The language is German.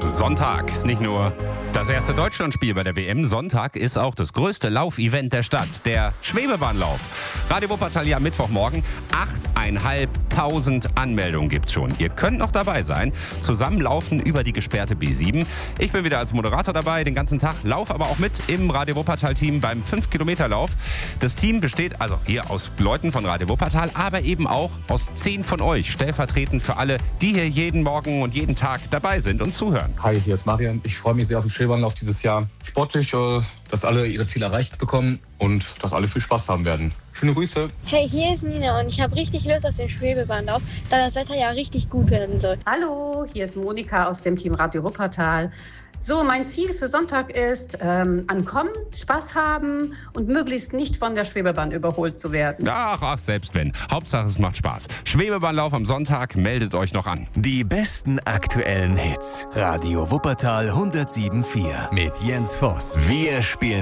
Sonntag ist nicht nur das erste Deutschlandspiel bei der WM. Sonntag ist auch das größte Laufevent der Stadt, der Schwebebahnlauf. Radio Wuppertal hier am Mittwochmorgen. 8.500 Anmeldungen gibt's schon. Ihr könnt noch dabei sein. Zusammenlaufen über die gesperrte B7. Ich bin wieder als Moderator dabei, den ganzen Tag. Lauf aber auch mit im Radio Wuppertal-Team beim 5-Kilometer-Lauf. Das Team besteht also hier aus Leuten von Radio Wuppertal, aber eben auch aus 10 von euch, stellvertretend für alle, die hier jeden Morgen und jeden Tag dabei sind und zuhören. Hi, hier ist Marian. Ich freue mich sehr auf den Schwebebahnlauf dieses Jahr. Sportlich, dass alle ihre Ziele erreicht bekommen und dass alle viel Spaß haben werden. Schöne Grüße. Hey, hier ist Nina und ich habe richtig Lust auf den Schwebebahnlauf, da das Wetter ja richtig gut werden soll. Hallo, hier ist Monika aus dem Team Radio Wuppertal. So, mein Ziel für Sonntag ist ankommen, Spaß haben und möglichst nicht von der Schwebebahn überholt zu werden. Ach, selbst wenn. Hauptsache es macht Spaß. Schwebebahnlauf am Sonntag, meldet euch noch an. Die besten aktuellen Hits. Radio Wuppertal 107.4 mit Jens Voss. Wir spielen